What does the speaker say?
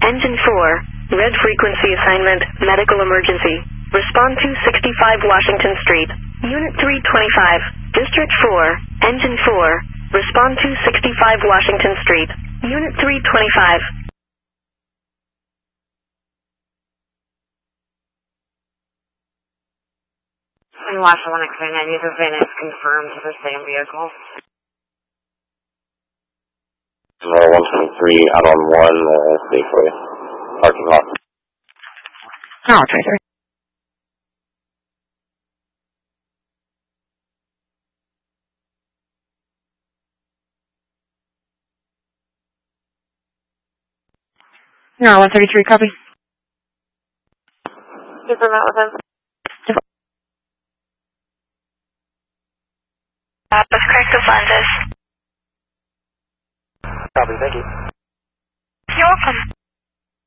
Engine 4, red frequency assignment, medical emergency. Respond to 65 Washington Street. Unit 325, District 4, Engine 4. Respond to 65 Washington Street. Unit 325. In Washington, neither VIN is confirmed to the same vehicle. 123 out on 1, safely. Parking lot. No, Tracer. No, 133, copy. Super met with him. Let's corrective lenses. Copy, thank you. You're welcome.